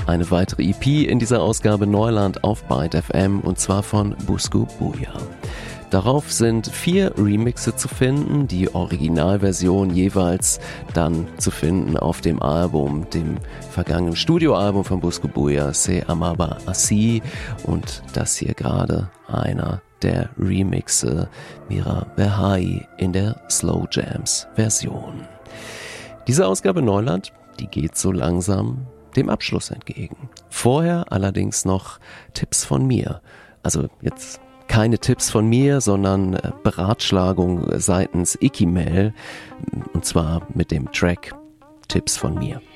Eine weitere EP in dieser Ausgabe Neuland auf Byte FM und zwar von Busco Buja. Darauf sind 4 Remixe zu finden, die Originalversion jeweils dann zu finden auf dem Album, dem vergangenen Studioalbum von Busco Buja, Se Amaba Así, und das hier gerade einer der Remixe, Mira Behai in der Slow Jams Version. Diese Ausgabe Neuland, die geht so langsam dem Abschluss entgegen. Vorher allerdings noch Tipps von mir. Also jetzt keine Tipps von mir, sondern Beratschlagung seitens Ikimel, und zwar mit dem Track Tipps von mir.